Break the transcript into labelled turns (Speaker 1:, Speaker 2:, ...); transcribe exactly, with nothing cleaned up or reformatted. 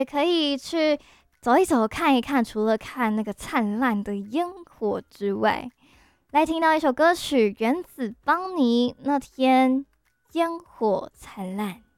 Speaker 1: 也可以去走一走、看一看。除了看那个灿烂的烟火之外，来听到一首歌曲《原子邦尼》，那天烟火灿烂。